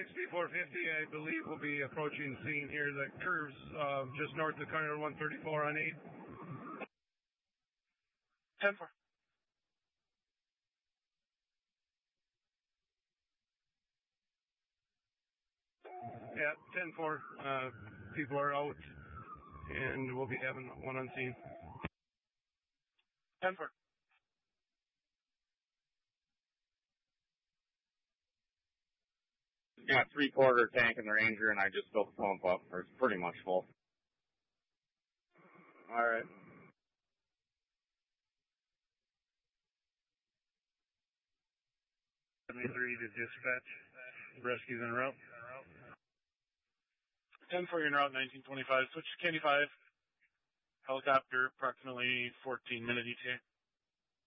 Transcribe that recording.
6450, I believe, will be approaching scene here. The curves just north of County Road 134 on 8. 10-4. Yeah, 10-4. People are out, and we'll be having one on scene. 10-4. Got 3/4 tank in the Ranger, and I just filled the pump up. It's pretty much full. All right. 73 to dispatch. Rescue's en route. 10-4, en route 1925. Switch to Candy 5. Helicopter, approximately 14-minute ETA.